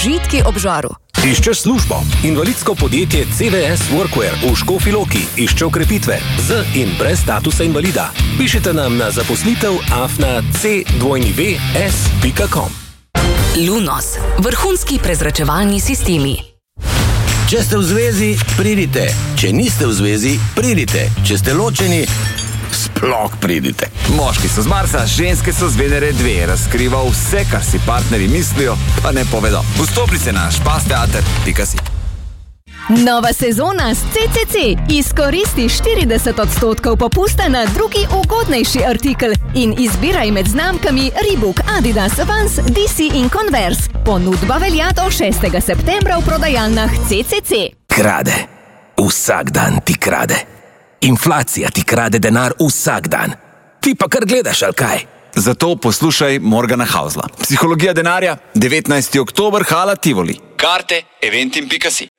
Žitki ob žaru. Iščeš službo? Invalidsko podjetje CVS Workwear v Škofji Loki išče okrepitve z in brez statusa invalida. Pišite nam na zaposlitev@cvs.com. Lunos. Vrhunski prezračevalni sistemi. Če ste v zvezi, pridite. Če niste v zvezi, pridite. Če ste ločeni, sploh pridite. Moški so z Marsa, ženske so z Venere 2. Razkriva vse, kar si partnerji mislijo, pa ne povedo. Vstopnice na špasteater.si. Nova sezona s CCC. Izkoristi 40% popusta na drugi ugodnejši artikel in izbiraj med znamkami Reebok, Adidas, Vans, DC in Converse. Ponudba velja do 6. septembra v prodajalnah CCC. Krade. Vsak dan ti krade. Inflacija ti krade denar vsak dan. Ti pa kar gledaš, ali kaj? Zato poslušaj Morgana Hausla. Psihologija denarja, 19. oktober, Hala Tivoli. Karte eventim.si.